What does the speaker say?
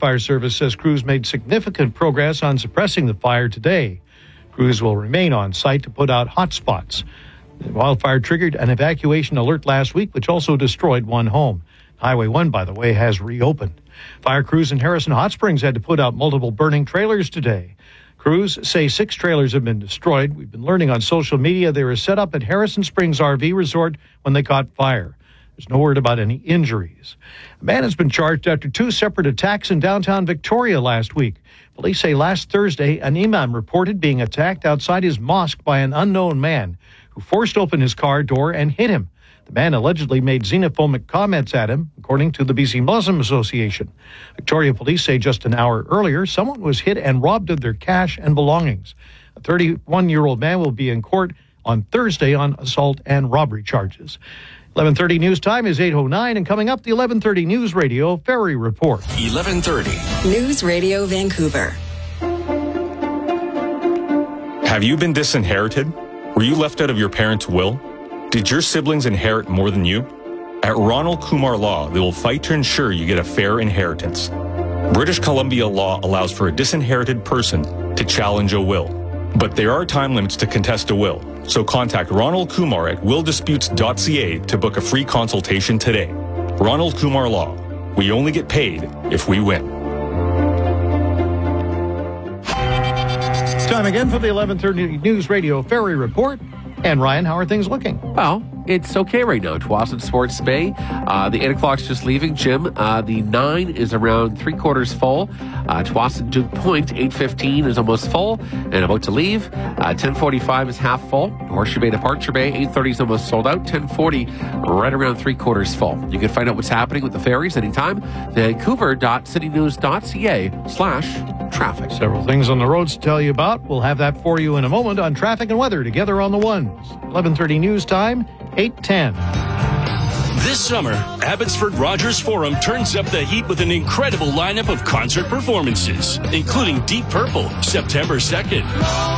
Fire Service says crews made significant progress on suppressing the fire today. Crews will remain on site to put out hot spots. The wildfire triggered an evacuation alert last week, which also destroyed one home. Highway 1, by the way, has reopened. Fire crews in Harrison Hot Springs had to put out multiple burning trailers today. Crews say 6 trailers have been destroyed. We've been learning on social media they were set up at Harrison Springs RV Resort when they caught fire. There's no word about any injuries. A man has been charged after 2 separate attacks in downtown Victoria last week. Police say last Thursday, an imam reported being attacked outside his mosque by an unknown man who forced open his car door and hit him. The man allegedly made xenophobic comments at him, according to the BC Muslim Association. Victoria police say just an hour earlier, someone was hit and robbed of their cash and belongings. A 31-year-old man will be in court on Thursday on assault and robbery charges. 11:30 news time is 8:09, and coming up, the 11:30 News Radio Ferry Report. 11:30 News Radio Vancouver. Have you been disinherited? Were you left out of your parents' will? Did your siblings inherit more than you? At Ronald Kumar Law, they will fight to ensure you get a fair inheritance. British Columbia law allows for a disinherited person to challenge a will. But there are time limits to contest a will, so contact Ronald Kumar at willdisputes.ca to book a free consultation today. Ronald Kumar Law. We only get paid if we win. Time again for the 11:30 News Radio Ferry Report. And Ryan, how are things looking? Well, it's okay right now. Tsawwassen Sports Bay. The 8 o'clock's just leaving, Jim. The 9 is around 3/4 full. Tsawwassen Duke Point, 8:15 is almost full and about to leave. 10:45 is half full. Horseshoe Bay, Departure Bay, 8:30 is almost sold out. 10:40, right around 3/4 full. You can find out what's happening with the ferries anytime. Vancouver.citynews.ca/traffic. Several things on the roads to tell you about. We'll have that for you in a moment on traffic and weather together on the ones. 11:30 news time, 8:10. This summer, Abbotsford Rogers Forum turns up the heat with an incredible lineup of concert performances, including Deep Purple, September 2nd.